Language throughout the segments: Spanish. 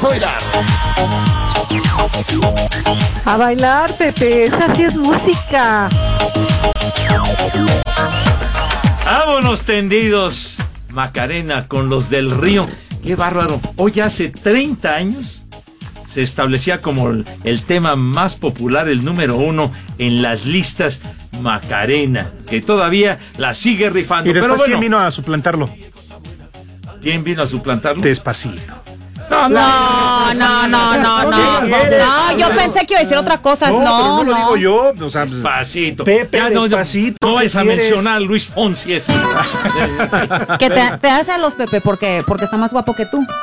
a bailar. A bailar, Pepe, esa sí es música. Vámonos tendidos, Macarena, con los del Río. Qué bárbaro. Hoy hace 30 años se establecía como el tema más popular, el número 1 en las listas, Macarena, que todavía la sigue rifando. Y después, pero bueno, ¿quién vino a suplantarlo? ¿Quién vino a suplantarlo? Despacito. No, yo pensé que iba a decir otra cosa. No lo digo yo. O sea, Despacito. Pepe, ya Despacito. No vais a ¿quieres? mencionar a Luis Fonsi. Que te hace a los Pepe porque está más guapo que tú.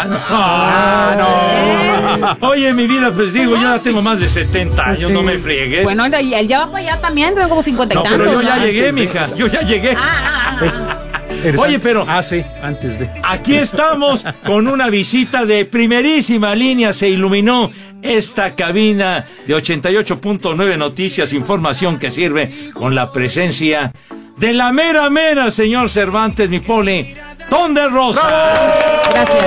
No. Oye, mi vida, pues digo, yo ya tengo más de 70 años, no me friegues. Bueno, y él ya va para allá también, tengo como 50 y tantos. Pero yo ya llegué, mija, yo ya llegué. Oye, pero sí, antes de. Aquí estamos con una visita de primerísima línea. Se iluminó esta cabina de 88.9 Noticias, información que sirve, con la presencia de la mera, señor Cervantes, mi poli, Thunder Rosa. Gracias.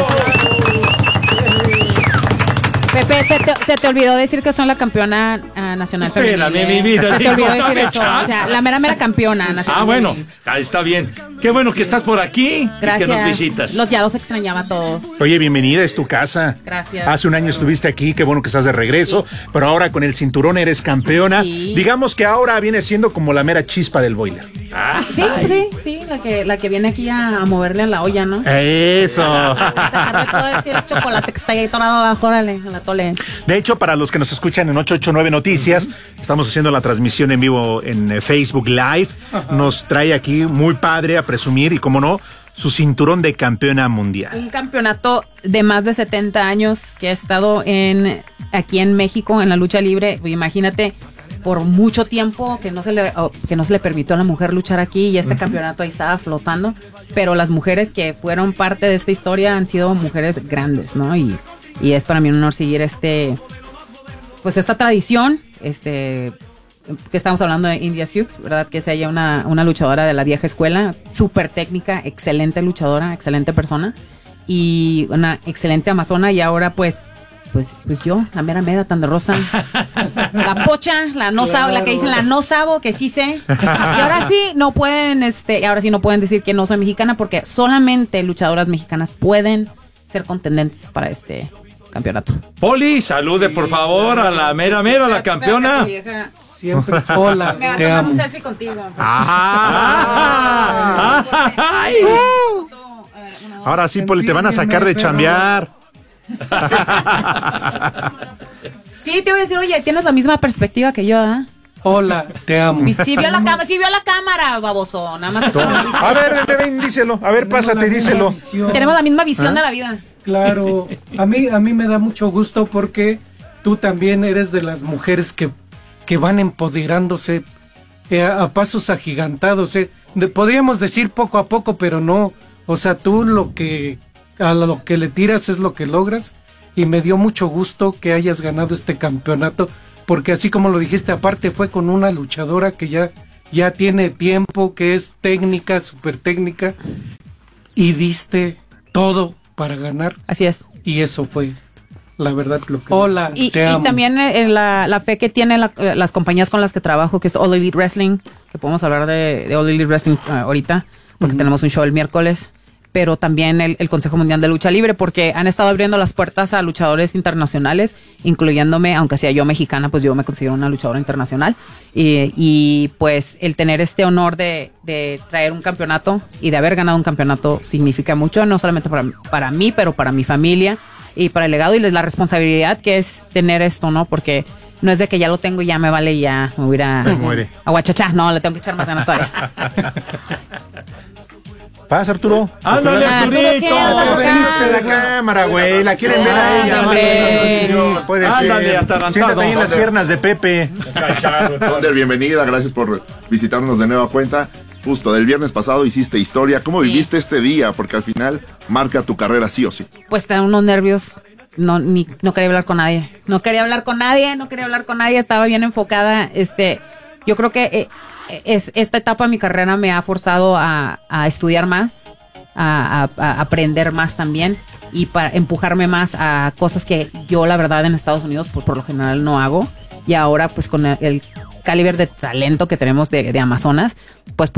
Pepe, se te olvidó decir que son la campeona nacional femenil. Espérame, mi vida. Se te olvidó decir eso. O sea, la mera campeona nacional. Bueno, está bien. Qué bueno que estás por aquí. Gracias. Y que nos visitas. Ya los extrañaba a todos. Oye, bienvenida, es tu casa. Gracias. Hace un año estuviste aquí, qué bueno que estás de regreso, pero ahora con el cinturón eres campeona. Sí. Digamos que ahora viene siendo como la mera chispa del boiler. Sí, la que viene aquí a moverle a la olla, ¿no? Eso. Sacarle todo el chocolate que está ahí torado abajo, órale, a la tole. De hecho, para los que nos escuchan en 889 Noticias, estamos haciendo la transmisión en vivo en Facebook Live. Nos trae aquí muy padre a presumir y, cómo no, su cinturón de campeona mundial. Un campeonato de más de 70 años que ha estado aquí en México en la lucha libre. Imagínate, por mucho tiempo que no se le permitió a la mujer luchar aquí, y este campeonato ahí estaba flotando, pero las mujeres que fueron parte de esta historia han sido mujeres grandes, ¿no? Y es para mí un honor seguir pues esta tradición, que estamos hablando de India Sioux, ¿verdad? Que es ella una luchadora de la vieja escuela, súper técnica, excelente luchadora, excelente persona y una excelente amazona. Y ahora pues yo, la mera Thunder Rosa, la pocha, la no sabo, la que dicen la no sabo, que sí sé. Y ahora sí no pueden decir que no soy mexicana, porque solamente luchadoras mexicanas pueden ser contendentes para este campeonato. Poli, salude por favor a la mera, la campeona. Siempre sola. Me va a te tomar amo. un selfie contigo. Ahora sí, Poli, te van a sacar de chambear. Sí, te voy a decir, oye, tienes la misma perspectiva que yo, ¿ah? Hola, te amo. Sí vio la cámara, baboso. Nada más. A ver, ven, díselo. A ver, pásate, díselo. Tenemos la misma visión de la vida. Claro, a mí me da mucho gusto porque tú también eres de las mujeres que van empoderándose a pasos agigantados. Podríamos decir poco a poco, pero no. O sea, tú a lo que le tiras es lo que logras, y me dio mucho gusto que hayas ganado este campeonato, porque así como lo dijiste, aparte fue con una luchadora que ya tiene tiempo, que es técnica, súper técnica, y diste todo para ganar. Así es. Y eso fue, la verdad, lo que... Hola, te amo. Y también la fe que tienen las compañías con las que trabajo, que es All Elite Wrestling, que podemos hablar de All Elite Wrestling ahorita, porque tenemos un show el miércoles, pero también el Consejo Mundial de Lucha Libre, porque han estado abriendo las puertas a luchadores internacionales, incluyéndome, aunque sea yo mexicana, pues yo me considero una luchadora internacional, y pues el tener este honor de traer un campeonato y de haber ganado un campeonato significa mucho, no solamente para mí, pero para mi familia y para el legado y la responsabilidad que es tener esto, ¿no? Porque no es de que ya lo tengo y ya me vale y ya me voy a Guachachá, no, le tengo que echar más ganas todavía. Pasa, Arturo. Ándale, Arturito. Veniste la cámara, güey. La quieren ver a ella. Puede ser. Ándale, atarantado. Siéntate ahí en las piernas de Pepe. Thunder, bienvenida. Gracias por visitarnos de nueva cuenta. Justo, del viernes pasado hiciste historia. ¿Cómo viviste este día? Porque al final marca tu carrera sí o sí. Pues te dan unos nervios. No quería hablar con nadie. No quería hablar con nadie. Estaba bien enfocada. Yo creo que esta etapa de mi carrera me ha forzado a estudiar más, a aprender más también y para empujarme más a cosas que yo la verdad en Estados Unidos por lo general no hago, y ahora pues con el calibre de talento que tenemos de Amazonas, pues